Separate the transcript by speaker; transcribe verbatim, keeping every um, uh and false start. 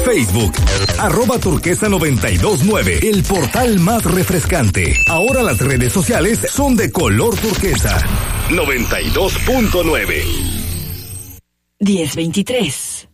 Speaker 1: Facebook. Arroba turquesa noventa y dos nueve, el portal más refrescante. Ahora las redes sociales son de color turquesa. noventa y dos punto nueve.
Speaker 2: diez veintitrés.